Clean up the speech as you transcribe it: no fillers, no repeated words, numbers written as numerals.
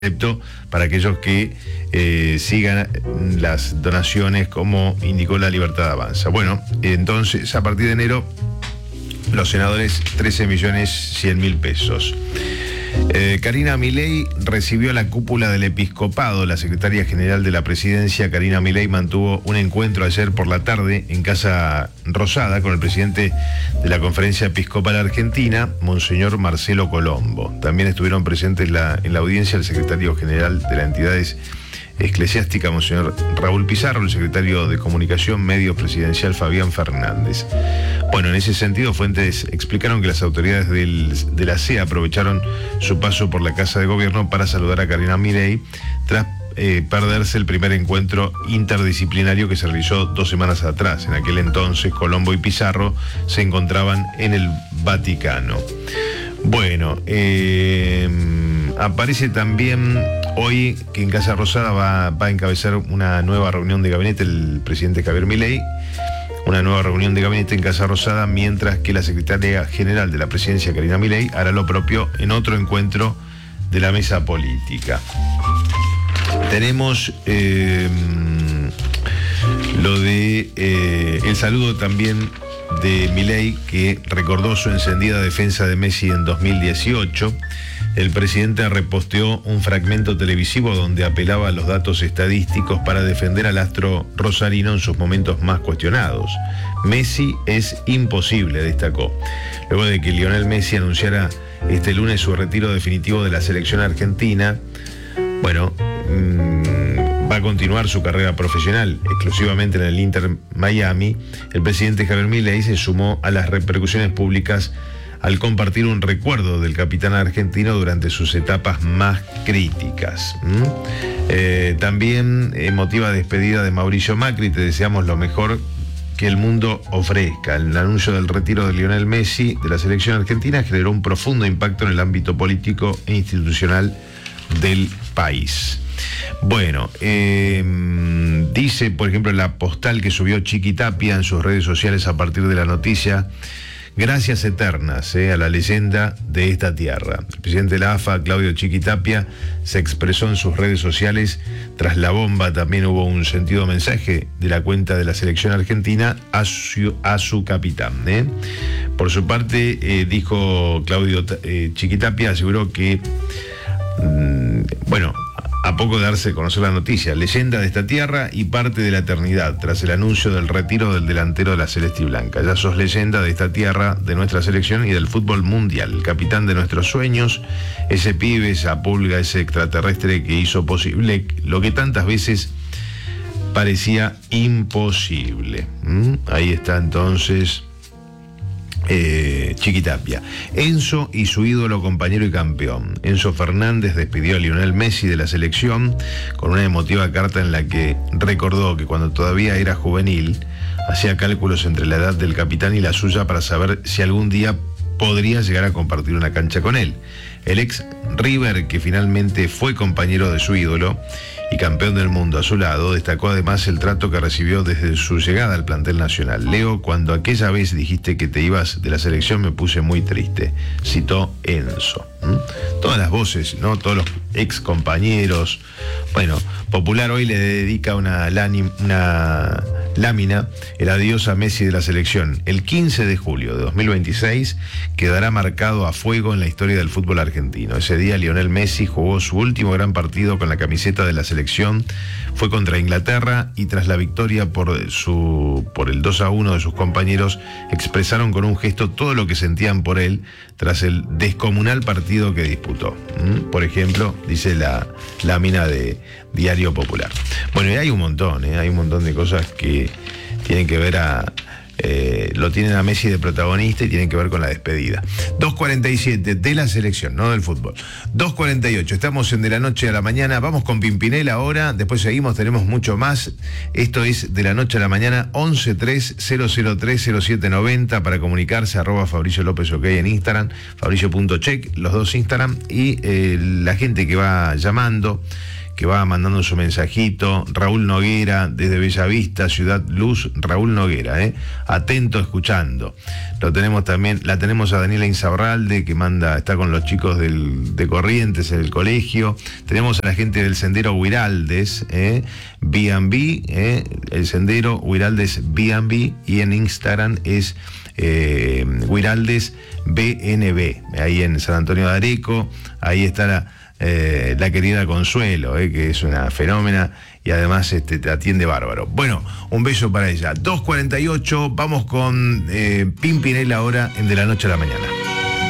para aquellos que sigan las donaciones, como indicó La Libertad Avanza. Bueno, entonces a partir de enero los senadores 13.100.000 pesos. Karina Milei recibió a la cúpula del episcopado. La secretaria general de la presidencia, Karina Milei, mantuvo un encuentro ayer por la tarde en Casa Rosada con el presidente de la Conferencia Episcopal Argentina, Monseñor Marcelo Colombo. También estuvieron presentes en la audiencia el secretario general de las entidades eclesiásticas, Monseñor Raúl Pizarro, el secretario de Comunicación Medios Presidencial, Fabián Fernández. Bueno, en ese sentido, fuentes explicaron que las autoridades de la CEA aprovecharon su paso por la Casa de Gobierno para saludar a Karina Milei tras perderse el primer encuentro interdisciplinario que se realizó 2 semanas atrás. En aquel entonces, Colombo y Pizarro se encontraban en el Vaticano. Bueno, aparece también hoy que en Casa Rosada va a encabezar una nueva reunión de gabinete el presidente Javier Milei, una nueva reunión de gabinete en Casa Rosada, mientras que la secretaria general de la presidencia, Karina Milei, hará lo propio en otro encuentro de la mesa política. Tenemos lo de el saludo también de Milei, que recordó su encendida defensa de Messi en 2018. El presidente reposteó un fragmento televisivo donde apelaba a los datos estadísticos para defender al astro rosarino en sus momentos más cuestionados. Messi es imposible, destacó. Luego de que Lionel Messi anunciara este lunes su retiro definitivo de la selección argentina, bueno, va a continuar su carrera profesional exclusivamente en el Inter Miami. El presidente Javier Milei se sumó a las repercusiones públicas al compartir un recuerdo del capitán argentino durante sus etapas más críticas. También emotiva despedida de Mauricio Macri: te deseamos lo mejor que el mundo ofrezca. El anuncio del retiro de Lionel Messi de la selección argentina generó un profundo impacto en el ámbito político e institucional del país. Bueno, dice, por ejemplo, la postal que subió Chiqui Tapia en sus redes sociales a partir de la noticia: gracias eternas a la leyenda de esta tierra. El presidente de la AFA, Claudio Chiqui Tapia, se expresó en sus redes sociales. Tras la bomba también hubo un sentido mensaje de la cuenta de la selección argentina a su capitán. Por su parte, dijo Claudio Chiqui Tapia, aseguró que, bueno, a poco de darse a conocer la noticia, leyenda de esta tierra y parte de la eternidad, tras el anuncio del retiro del delantero de la Celeste y Blanca. Ya sos leyenda de esta tierra, de nuestra selección y del fútbol mundial, el capitán de nuestros sueños, ese pibe, esa pulga, ese extraterrestre que hizo posible lo que tantas veces parecía imposible. Ahí está entonces Chiqui Tapia. Enzo y su ídolo, compañero y campeón. Enzo Fernández despidió a Lionel Messi de la selección con una emotiva carta en la que recordó que cuando todavía era juvenil hacía cálculos entre la edad del capitán y la suya para saber si algún día podría llegar a compartir una cancha con él. El ex River, que finalmente fue compañero de su ídolo y campeón del mundo a su lado, destacó además el trato que recibió desde su llegada al plantel nacional. Leo, cuando aquella vez dijiste que te ibas de la selección me puse muy triste, citó Enzo. Todas las voces, ¿no? Todos los ex compañeros. Bueno, Popular hoy le dedica una lámina, el adiós a Messi de la selección. El 15 de julio de 2026 quedará marcado a fuego en la historia del fútbol argentino. Ese día Lionel Messi jugó su último gran partido con la camiseta de la selección. Fue contra Inglaterra y tras la victoria por el 2-1 de sus compañeros, expresaron con un gesto todo lo que sentían por él tras el descomunal partido que disputó. Por ejemplo, dice la lámina de Diario Popular. Bueno, y hay un montón de cosas que tienen que ver lo tienen a Messi de protagonista y tienen que ver con la despedida. 2:47 de la selección, no del fútbol. 2:48, estamos en De la Noche a la Mañana. Vamos con Pimpinela ahora, después seguimos, tenemos mucho más. Esto es De la Noche a la Mañana, 1130030790 para comunicarse, @Fabricio López OK en Instagram, Fabricio.check, los dos Instagram, y la gente que va llamando, que va mandando su mensajito. Raúl Noguera, desde Bellavista, Ciudad Luz, Raúl Noguera, atento, escuchando. Lo tenemos también, la tenemos a Daniela Insaurralde, que está con los chicos de Corrientes en el colegio. Tenemos a la gente del Sendero Huiraldes, B&B, el Sendero Huiraldes B&B, y en Instagram es Huiraldes BNB, ahí en San Antonio de Areco. Ahí está la querida Consuelo, que es una fenómena y además te atiende bárbaro. Bueno, un beso para ella. 2:48, vamos con Pimpinela ahora en De la Noche a la Mañana.